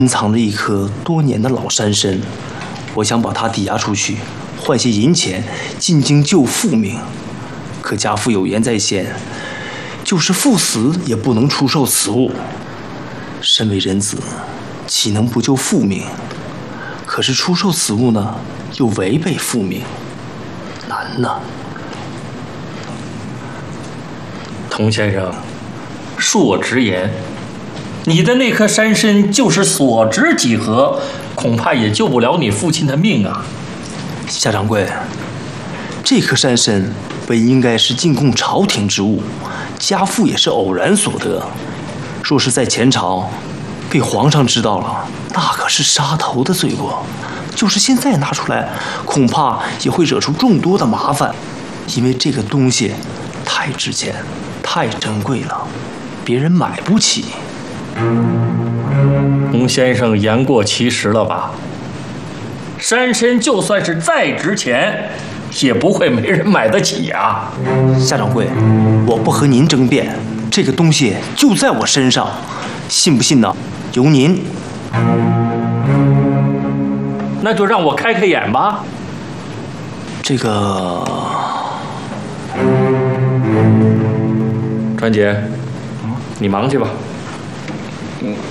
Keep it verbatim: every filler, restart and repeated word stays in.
珍藏着一颗多年的老山参，我想把它抵押出去，换些银钱，进京救父命。可家父有言在先，就是父死也不能出售此物。身为人子，岂能不救父命？可是出售此物呢，又违背父命，难呐。 童先生，恕我直言，你的那颗山参就是所值几何，恐怕也救不了你父亲的命啊。 夏掌柜，这颗山参本应该是进贡朝廷之物，家父也是偶然所得。若是在前朝被皇上知道了，那可是杀头的罪过。就是现在拿出来，恐怕也会惹出众多的麻烦，因为这个东西太值钱、太珍贵了，别人买不起。 洪先生言过其实了吧？山参就算是再值钱，也不会没人买得起呀。 夏掌柜，我不和您争辩，这个东西就在我身上，信不信呢？由您。 那就让我开开眼吧。 这个， 川姐，你忙去吧。 嗯。